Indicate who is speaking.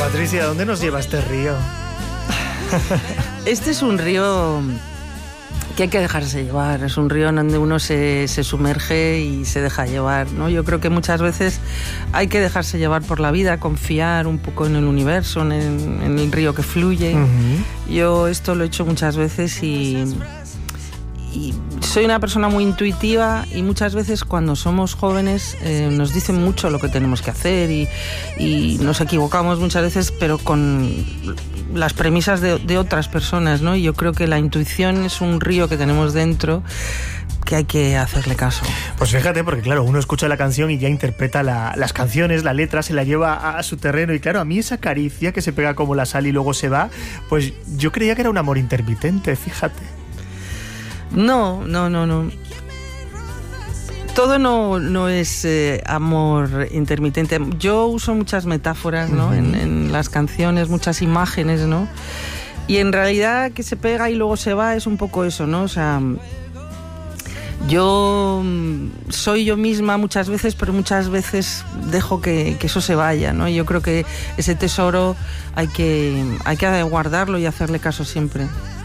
Speaker 1: Patricia, ¿dónde nos lleva este río?
Speaker 2: Este es un río que hay que dejarse llevar, es un río en donde uno se sumerge y se deja llevar, ¿no? Yo creo que muchas veces hay que dejarse llevar por la vida, confiar un poco en el universo, en el río que fluye. Uh-huh. Yo esto lo he hecho muchas veces y soy una persona muy intuitiva y muchas veces cuando somos jóvenes nos dicen mucho lo que tenemos que hacer y nos equivocamos muchas veces, pero con las premisas de otras personas, ¿no? Y yo creo que la intuición es un río que tenemos dentro que hay que hacerle caso.
Speaker 1: Pues fíjate, porque claro, uno escucha la canción y ya interpreta las canciones, la letra, se la lleva a su terreno y claro, a mí esa caricia que se pega como la sal y luego se va, pues yo creía que era un amor intermitente, fíjate.
Speaker 2: No. Todo no es amor intermitente. Yo uso muchas metáforas, ¿no? En las canciones, muchas imágenes, ¿no? Y en realidad que se pega y luego se va es un poco eso, ¿no? O sea, yo soy yo misma muchas veces, pero muchas veces dejo que eso se vaya, ¿no? Yo creo que ese tesoro hay que guardarlo y hacerle caso siempre.